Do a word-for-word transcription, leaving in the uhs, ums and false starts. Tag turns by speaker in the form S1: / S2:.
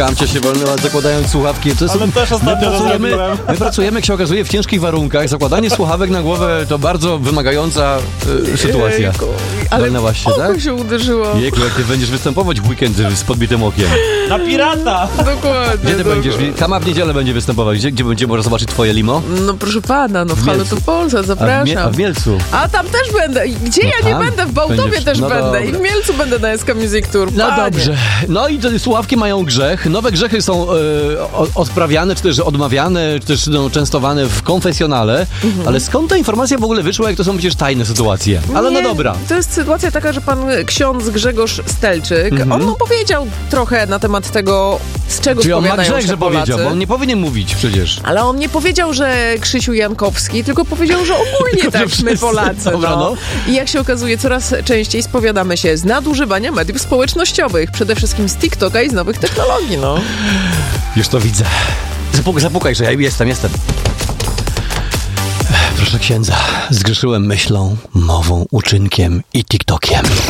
S1: Kamcia się wolnęła, zakładając słuchawki. To jest,
S2: Ale też ostatnio
S1: my pracujemy,
S2: zrobiłem.
S1: my pracujemy, jak się okazuje, w ciężkich warunkach. Zakładanie słuchawek na głowę to bardzo wymagająca y, sytuacja.
S3: Jejku, ale
S1: Walnęłaś się,
S3: oko
S1: tak?
S3: się uderzyło.
S1: Jejku, jak ty będziesz występować w weekend z podbitym okiem.
S2: Na pirata!
S3: Dokładnie.
S1: Gdzie ty
S3: dokładnie.
S1: będziesz? Kama w niedzielę będzie występować. Gdzie, gdzie będzie można zobaczyć twoje limo?
S3: No proszę pana, no w Halo
S1: Mielcu.
S3: to Polsat,
S1: A w, Mie-
S3: zapraszam.
S1: a w Mielcu.
S3: A tam też będę. Gdzie
S1: No
S3: ja nie
S1: tam
S3: będę? W Bałtowie
S1: będziesz.
S3: też
S1: No
S3: będę. I w
S1: dobra.
S3: Mielcu będę na S K Music Tour.
S1: No
S3: Panie.
S1: dobrze. No i te słuchawki mają grzech. Nowe grzechy są e, o- odprawiane, czy też odmawiane, czy też no, częstowane w konfesjonale.
S3: Mhm.
S1: Ale skąd ta informacja w ogóle wyszła, jak to są przecież tajne sytuacje? Ale
S3: Nie,
S1: no dobra.
S3: To jest sytuacja taka, że pan ksiądz Grzegorz Stelczyk,
S1: Mhm.
S3: on opowiedział trochę na temat tego, z czego
S1: Czyli on ma
S3: spowiadają
S1: grzech,
S3: się
S1: że
S3: Polacy.
S1: powiedział, bo on nie powinien mówić przecież.
S3: Ale on nie powiedział, że Krzysiu Jankowski, tylko powiedział, że ogólnie
S1: Tylko, że
S3: tak my
S1: wszyscy.
S3: Polacy.
S1: Dobra,
S3: no.
S1: no.
S3: I jak się okazuje, coraz częściej spowiadamy się z nadużywania mediów społecznościowych, przede wszystkim z TikToka i z nowych technologii, no.
S1: Już to widzę. Zapuk- zapukaj, że ja jestem, jestem. Proszę księdza, zgrzeszyłem myślą, mową, uczynkiem i TikTokiem.